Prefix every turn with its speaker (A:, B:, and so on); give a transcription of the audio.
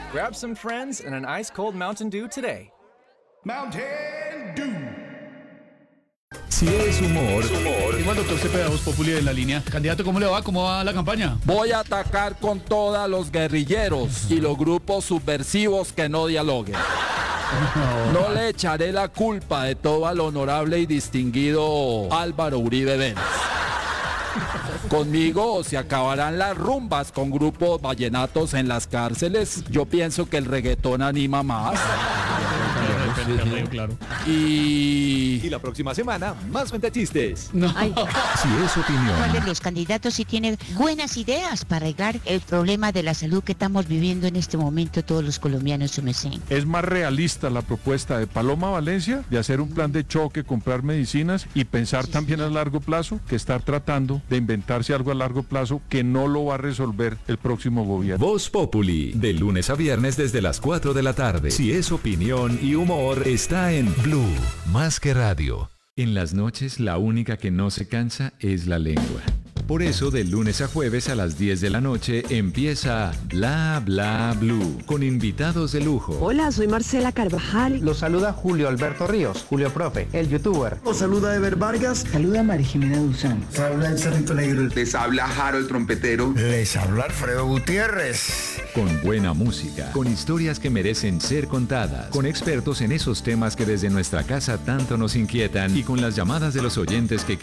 A: Grab some friends and an ice-cold Mountain Dew today.
B: Mountain Dew.
C: Si es humor,
D: Igual, doctor Cepeda, Voz Populi en la línea. Candidato, ¿cómo le va? ¿Cómo va la campaña?
E: Voy a atacar con todos los guerrilleros y los grupos subversivos que no dialoguen. No le echaré la culpa de todo al honorable y distinguido Álvaro Uribe Vélez. Conmigo se acabarán las rumbas con grupos vallenatos en las cárceles. Yo pienso que el reggaetón anima más.
D: Claro.
E: Y
C: la próxima semana, más Cuentachistes.
D: No.
F: Ay,
C: Si es opinión,
F: ¿cuál de los candidatos sí tiene buenas ideas para arreglar el problema de la salud que estamos viviendo en este momento todos los colombianos, su merced?
G: Es más realista la propuesta de Paloma Valencia de hacer un plan de choque, comprar medicinas y pensar también a largo plazo que estar tratando de inventarse algo a largo plazo que no lo va a resolver el próximo gobierno.
C: Voz Populi, de lunes a viernes desde las 4 de la tarde. Si es opinión y humor, está en Blue, más que radio. En las noches, la única que no se cansa es la lengua. Por eso, de lunes a jueves a las 10 de la noche empieza Bla Bla Blue, con invitados de lujo.
H: Hola, soy Marcela Carvajal.
I: Los saluda Julio Alberto Ríos, Julio Profe, el youtuber.
J: Los saluda Ever Vargas.
H: Saluda María Jimena Duzán.
J: Les habla el Cerrito Negro.
K: Les habla Jaro el trompetero.
B: Les habla Alfredo Gutiérrez.
C: Con buena música, con historias que merecen ser contadas, con expertos en esos temas que desde nuestra casa tanto nos inquietan y con las llamadas de los oyentes que